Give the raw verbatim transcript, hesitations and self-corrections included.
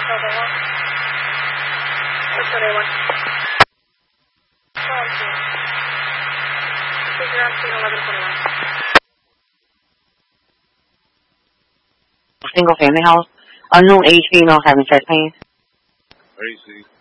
That's what I want. Single family house. Unknown age female having chest pain. Where you see?